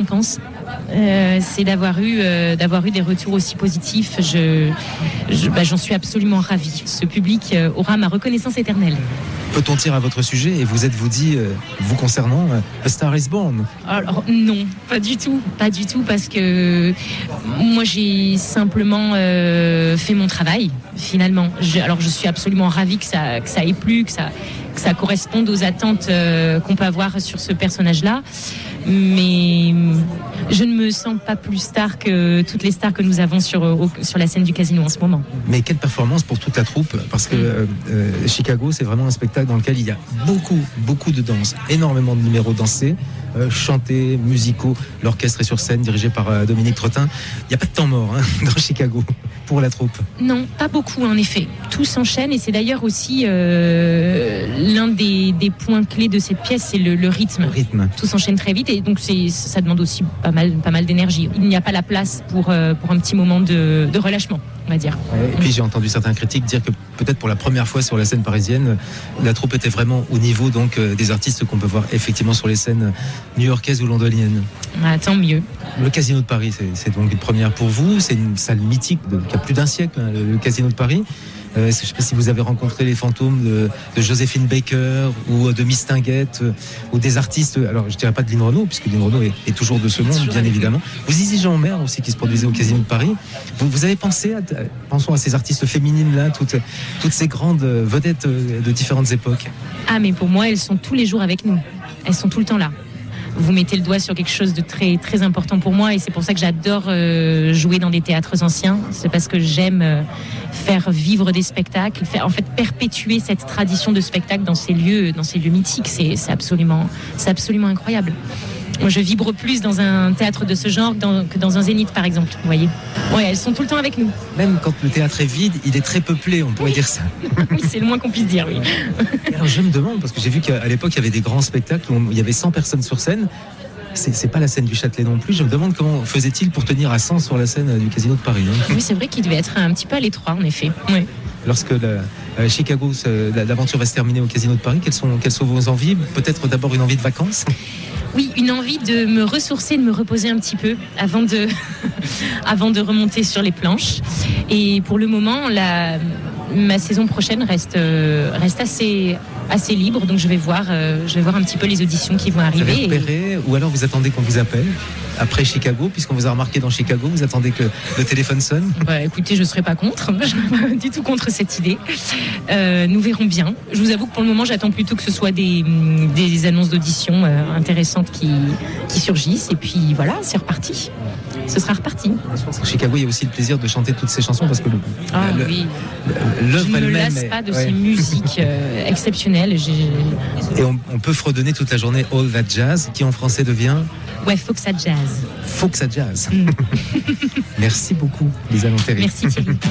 récompense. C'est d'avoir eu des retours aussi positifs. J'en suis absolument ravie. Ce public aura ma reconnaissance éternelle. Peut-on dire à votre sujet, et vous dit, vous concernant, A Star is Born? Alors non, pas du tout, parce que moi j'ai simplement fait mon travail, finalement. Je suis absolument ravie que ça ait plu, que ça corresponde aux attentes qu'on peut avoir sur ce personnage-là. Mais je ne me sens pas plus star que toutes les stars que nous avons sur la scène du Casino en ce moment. Mais quelle performance pour toute la troupe, parce que Chicago, c'est vraiment un spectacle dans lequel il y a beaucoup de danse, énormément de numéros dansés, chantés, musicaux. L'orchestre est sur scène, dirigé par Dominique Trottin. Il n'y a pas de temps mort dans Chicago pour la troupe. Non, pas beaucoup en effet. Tout s'enchaîne et c'est d'ailleurs aussi l'un des points clés de cette pièce, c'est le rythme. Tout s'enchaîne très vite et donc ça demande aussi pas mal d'énergie. Il n'y a pas la place pour un petit moment de relâchement, on va dire. Ouais, et puis j'ai entendu certains critiques dire que peut-être pour la première fois sur la scène parisienne, la troupe était vraiment au niveau donc des artistes qu'on peut voir effectivement sur les scènes new-yorkaises ou londoniennes. Ah, tant mieux. Le Casino de Paris, c'est donc une première pour vous. C'est une salle mythique qui a plus d'un siècle, le Casino de Paris. Je ne sais pas si vous avez rencontré les fantômes de Joséphine Baker ou de Miss Tinguette ou des artistes. Alors, je ne dirais pas de Lynn Renaud, puisque Lynn Renaud est toujours de ce monde, bien évidemment. Vous disiez Jean Mer aussi, qui se produisait au Casino de Paris. Vous avez pensé pensons à ces artistes féminines-là, toutes ces grandes vedettes de différentes époques. Ah, mais pour moi, elles sont tous les jours avec nous. Elles sont tout le temps là. Vous mettez le doigt sur quelque chose de très, très important pour moi et c'est pour ça que j'adore jouer dans des théâtres anciens. C'est parce que j'aime faire vivre des spectacles, perpétuer cette tradition de spectacle dans ces lieux mythiques. C'est absolument incroyable. Moi, je vibre plus dans un théâtre de ce genre que dans un zénith, par exemple. Vous voyez ? Ouais, elles sont tout le temps avec nous. Même quand le théâtre est vide, il est très peuplé, on pourrait dire ça. Oui, c'est le moins qu'on puisse dire, oui. Et alors, je me demande, parce que j'ai vu qu'à l'époque, il y avait des grands spectacles où il y avait 100 personnes sur scène. C'est pas la scène du Châtelet non plus. Je me demande comment faisait-il pour tenir à 100 sur la scène du Casino de Paris. Oui, c'est vrai qu'il devait être un petit peu à l'étroit, en effet. Oui. Lorsque Chicago, l'aventure va se terminer au Casino de Paris, quelles sont vos envies ? Peut-être d'abord une envie de vacances ? Oui, une envie de me ressourcer, de me reposer un petit peu avant de remonter sur les planches. Et pour le moment, ma saison prochaine reste assez libre, donc je vais voir un petit peu les auditions qui vont arriver. Vous avez repéré, ou alors vous attendez qu'on vous appelle après Chicago, puisqu'on vous a remarqué dans Chicago, vous attendez que le téléphone sonne? Écoutez, je ne serai pas contre, je ne serai pas du tout contre cette idée. Nous verrons bien. Je vous avoue que pour le moment, j'attends plutôt que ce soit des annonces d'audition intéressantes qui surgissent, et puis voilà, c'est reparti. Ce sera reparti. Je pense qu'à Chicago, il y a aussi le plaisir de chanter toutes ces chansons parce que oui. Je ne me lasse pas de ces musiques exceptionnelles. Et on peut fredonner toute la journée All That Jazz, qui en français devient Foxa Jazz. Foxa Jazz. Merci beaucoup, Lisa Lanteri. Merci Thierry.